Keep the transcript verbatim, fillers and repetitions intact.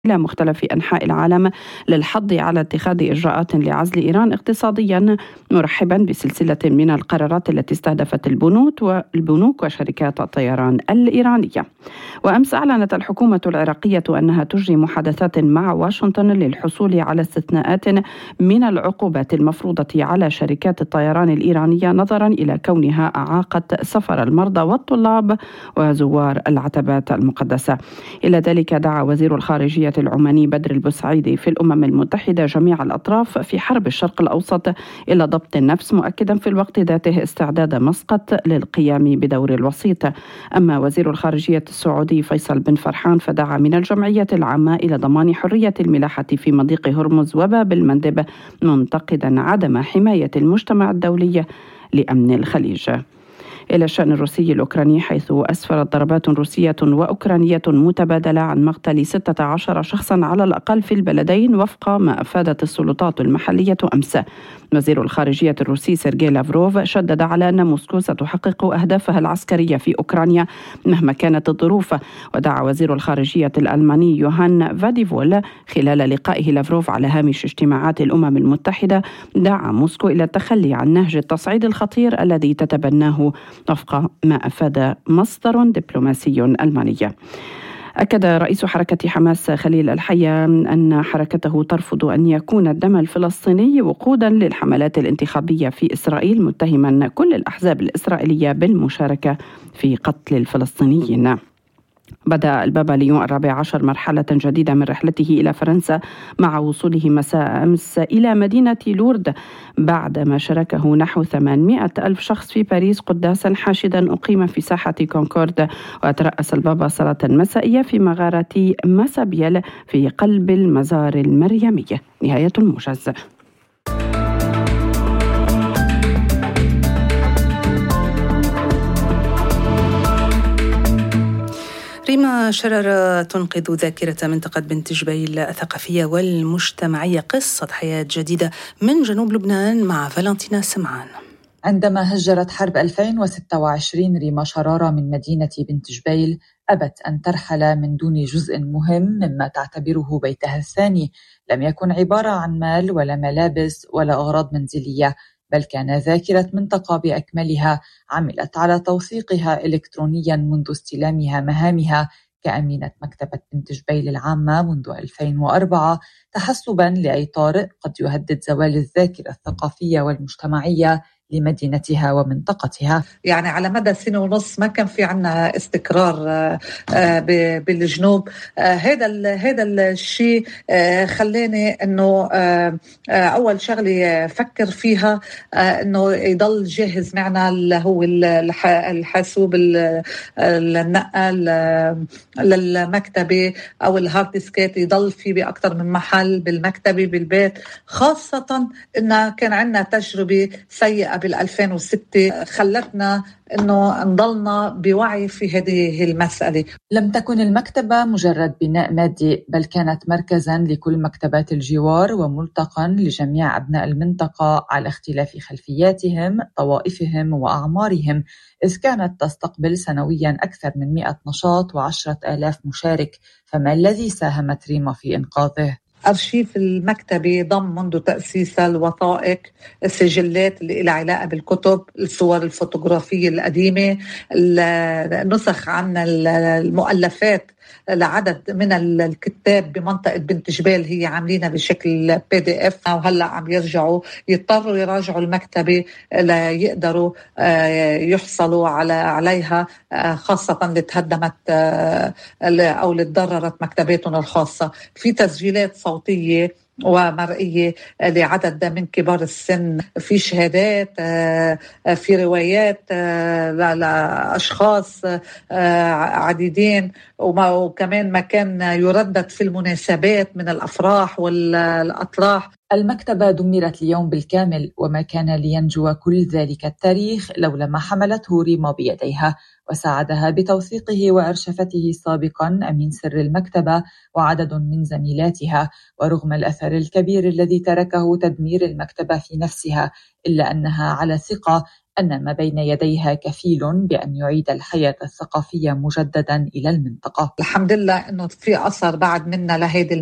إلى مختلف أنحاء العالم للحض على اتخاذ إجراءات لعزل إيران اقتصاديا، مرحبا بسلسلة من القرارات التي استهدفت البنوك والبنوك وشركات الطيران الإيرانية. وأمس أعلنت الحكومة العراقية أنها تجري محادثات مع واشنطن للحصول على استثناءات من العقوبات المفروضة على شركات الطيران الإيرانية نظرا إلى كونها أعاقت سفر المرضى والطلاب وزوار العتبات المقدسة. إلى ذلك دعا وزير الخارجية العماني بدر البوسعيدي في الأمم المتحدة جميع الأطراف في حرب الشرق الأوسط إلى ضبط النفس، مؤكدا في الوقت ذاته استعداد مسقط للقيام بدور الوسيط. أما وزير الخارجية السعودي فيصل بن فرحان فدعا من الجمعية العامة إلى ضمان حرية الملاحة في مضيق هرمز وباب المندب، منتقدا عدم حماية المجتمع الدولي لأمن الخليج. إلى الشأن الروسي الأوكراني، حيث أسفرت ضربات روسية وأوكرانية متبادلة عن مقتل ستة عشر شخصا على الأقل في البلدين وفق ما أفادت السلطات المحلية أمس. وزير الخارجية الروسي سيرجي لافروف شدد على أن موسكو ستحقق أهدافها العسكرية في أوكرانيا مهما كانت الظروف. ودعا وزير الخارجية الألماني يوهان فاديفول خلال لقائه لافروف على هامش اجتماعات الأمم المتحدة دعا موسكو إلى التخلي عن نهج التصعيد الخطير الذي تتبناه وفق ما أفاد مصدر دبلوماسي ألماني. أكد رئيس حركة حماس خليل الحية أن حركته ترفض أن يكون الدم الفلسطيني وقودا للحملات الانتخابية في إسرائيل، متهما كل الأحزاب الإسرائيلية بالمشاركة في قتل الفلسطينيين. بدأ البابا ليون الرابع عشر مرحلة جديدة من رحلته إلى فرنسا مع وصوله مساء أمس إلى مدينة لورد بعدما شاركه نحو ثمانمائة ألف شخص في باريس قداسا حاشدا أقيم في ساحة كونكورد. وترأس البابا صلاة مسائية في مغارة ماسابيل في قلب المزار المريمي. نهاية الموجز. ريما شرر تنقذ ذاكرة منطقة بنت جبيل الثقافية والمجتمعية، قصة حياة جديدة من جنوب لبنان مع فالنتينا سمعان. عندما هجرت حرب ألفين وستة وعشرين ريما شرارة من مدينة بنت جبيل أبت أن ترحل من دون جزء مهم مما تعتبره بيتها الثاني. لم يكن عبارة عن مال ولا ملابس ولا أغراض منزلية، بل كان ذاكرة منطقة بأكملها عملت على توثيقها إلكترونيا منذ استلامها مهامها كأمينة مكتبة بنت جبيل العامة منذ ألفين وأربعة، تحسبا لأي طارئ قد يهدد زوال الذاكرة الثقافية والمجتمعية لمدينتها ومنطقتها. يعني على مدى سنة ونص ما كان في عنا استقرار بالجنوب. هذا هذا الشيء خلاني انه اول شغله فكر فيها انه يضل جاهز معنا اللي هو الحاسوب النقل للمكتبه او الهارد ديسكات، يضل في باكثر من محل بالمكتبه بالبيت، خاصه ان كان عنا تجربه سيئه بالألفين وستة خلتنا أنه نضلنا بوعي في هذه المسألة. لم تكن المكتبة مجرد بناء مادي، بل كانت مركزا لكل مكتبات الجوار وملتقا لجميع أبناء المنطقة على اختلاف خلفياتهم، طوائفهم وأعمارهم، إذ كانت تستقبل سنويا أكثر من مئة نشاط وعشرة آلاف مشارك. فما الذي ساهمت ريما في إنقاذه؟ أرشيف المكتبة ضم منذ تأسيسها الوثائق، السجلات اللي لها علاقة بالكتب، الصور الفوتوغرافية القديمة، النسخ عن المؤلفات لعدد من الكتاب بمنطقة بنت جبيل هي عاملينها بشكل بي دي اف، وهلأ عم يرجعوا يضطروا يراجعوا المكتبة ليقدروا يحصلوا على عليها، خاصة اللي تهدمت أو اللي تضررت مكتباتهم الخاصة. في تسجيلات صوتية ومرئية لعدد من كبار السن، في شهادات، في روايات لأشخاص عديدين، وكمان ما كان يردد في المناسبات من الأفراح والأطراح. المكتبة دمرت اليوم بالكامل، وما كان لينجو كل ذلك التاريخ لولا ما حملته ريما بيديها وساعدها بتوثيقه وأرشفته سابقا أمين سر المكتبة وعدد من زميلاتها. ورغم الأثر الكبير الذي تركه تدمير المكتبة في نفسها، إلا أنها على ثقة أن ما بين يديها كفيل بأن يعيد الحياة الثقافية مجددا إلى المنطقة. الحمد لله أنه في أثر بعد منا لهيدي